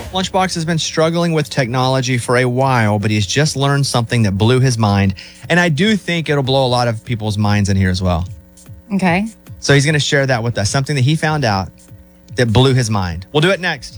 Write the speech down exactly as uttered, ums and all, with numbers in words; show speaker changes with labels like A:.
A: Lunchbox has been struggling with technology for a while, but he's just learned something that blew his mind. And I do think it'll blow a lot of people's minds in here as well.
B: Okay.
A: So he's going to share that with us, something that he found out that blew his mind. We'll do it next.